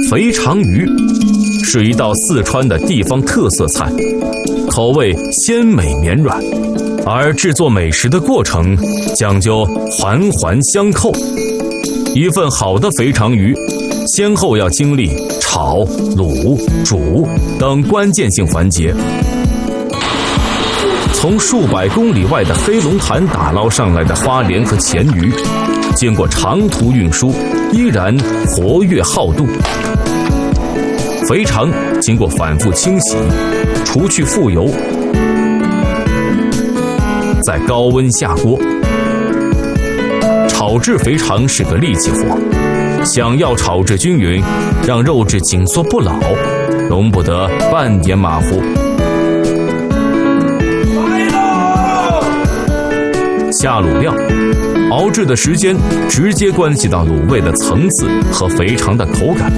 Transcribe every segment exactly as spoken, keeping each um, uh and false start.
肥肠鱼是一道四川的地方特色菜，口味鲜美绵软，而制作美食的过程讲究环环相扣。一份好的肥肠鱼先后要经历炒、卤、煮等关键性环节。从数百公里外的黑龙潭打捞上来的花鲢和黔鱼，经过长途运输，依然活跃好动。肥肠经过反复清洗，除去腐油，在高温下锅。炒制肥肠是个力气活，想要炒制均匀，让肉质紧缩不老，容不得半点马虎。下卤料，熬制的时间直接关系到卤味的层次和肥肠的口感。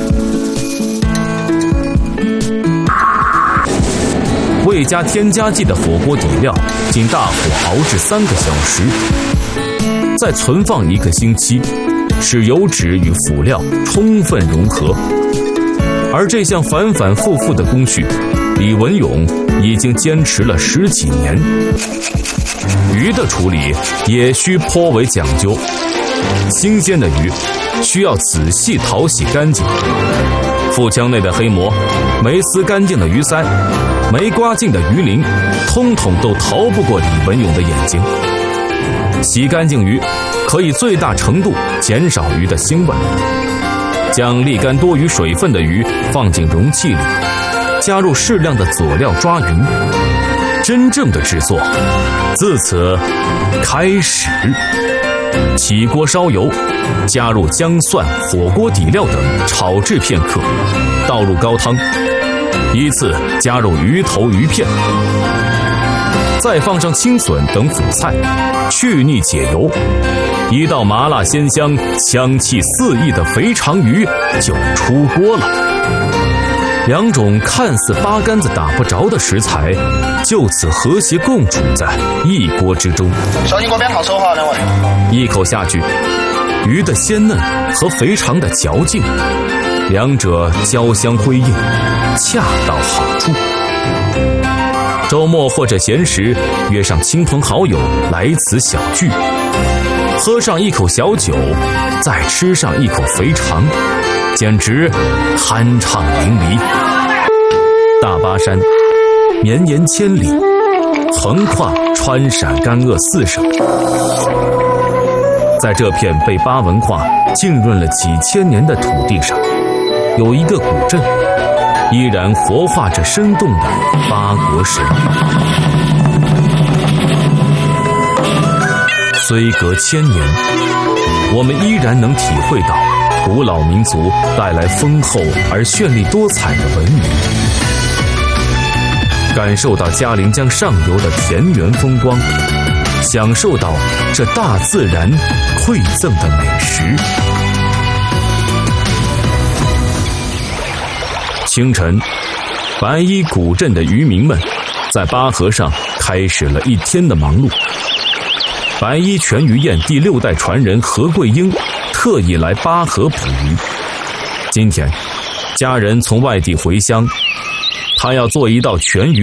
未加添加剂的火锅底料，经大火熬制三个小时，再存放一个星期，使油脂与辅料充分融合。而这项反反复复的工序，李文勇已经坚持了十几年。鱼的处理也需颇为讲究，新鲜的鱼需要仔细淘洗干净，腹腔内的黑膜、没撕干净的鱼鳃、没刮净的鱼鳞，通统都逃不过李文勇的眼睛。洗干净鱼可以最大程度减少鱼的腥味，将沥干多余水分的鱼放进容器里，加入适量的佐料抓匀，真正的制作自此开始。起锅烧油，加入姜蒜、火锅底料等炒制片刻，倒入高汤，依次加入鱼头、鱼片，再放上青笋等辅菜，去腻解油。一道麻辣鲜香、香气四溢的肥肠鱼就出锅了。两种看似八竿子打不着的食材，就此和谐共处在一锅之中。 小心锅边烤熟哈，两位。 一口下去，鱼的鲜嫩和肥肠的嚼劲，两者交相辉映，恰到好处。周末或者闲时，约上亲朋好友来此小聚，喝上一口小酒，再吃上一口肥肠，简直酣畅淋漓。大巴山绵延千里，横跨川陕甘鄂四省，在这片被巴文化浸润了几千年的土地上，有一个古镇，依然活化着生动的巴国神话。虽隔千年，我们依然能体会到古老民族带来丰厚而绚丽多彩的文明，感受到嘉陵江上游的田园风光，享受到这大自然馈赠的美食。清晨，白衣古镇的渔民们在巴河上开始了一天的忙碌。白衣全鱼宴第六代传人何桂英特意来巴河捕鱼。今天，家人从外地回乡，他要做一道全鱼